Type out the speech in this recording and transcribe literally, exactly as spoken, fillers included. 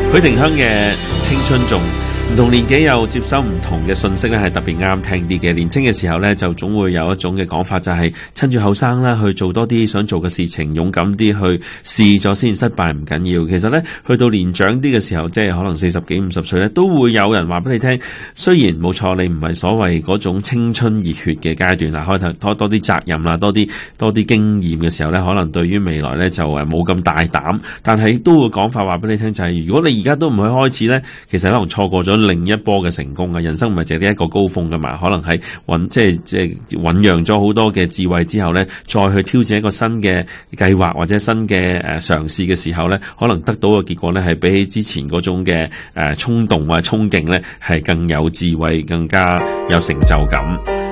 許廷鏗嘅青春頌，唔同年紀又接收唔同嘅信息咧，係特別啱聽啲嘅。年輕嘅時候咧，就總會有一種嘅講法，就係趁住後生啦，去做多啲想做嘅事情，勇敢啲去試咗先，失敗唔緊要。其實咧，去到年長啲嘅時候，即係可能四十幾、五十歲咧，都會有人話俾你聽。雖然冇錯，你唔係所謂嗰種青春熱血嘅階段啦，開頭多多啲責任啦，多啲多啲經驗嘅時候咧，可能對於未來咧就誒冇咁大膽。但係都會講法話俾你聽，就係如果你而家都唔去開始咧，其實可能錯過咗另一波嘅成功啊！人生唔係淨係一個高峰噶嘛，可能係醞即係即係醞釀咗好多嘅智慧之後咧，再去挑戰一個新嘅計劃或者新嘅誒嘗試嘅時候咧，可能得到嘅結果咧係比起之前嗰種嘅誒衝動或者衝勁咧係更有智慧，更加有成就感。